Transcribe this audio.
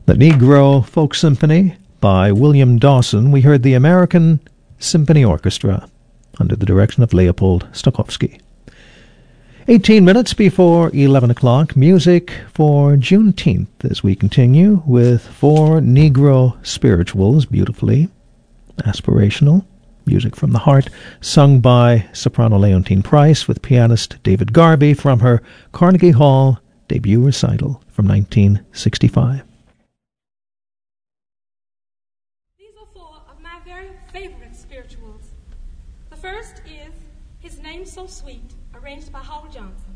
The Negro Folk Symphony by William Dawson. We heard the American Symphony Orchestra under the direction of Leopold Stokowski. 18 minutes before 11 o'clock, music for Juneteenth as we continue with four Negro spirituals, beautifully aspirational, music from the heart, sung by soprano Leontine Price with pianist David Garby from her Carnegie Hall debut recital from 1965. These are four of my very favorite spirituals. The first is His Name So Sweet, arranged by Howard Johnson.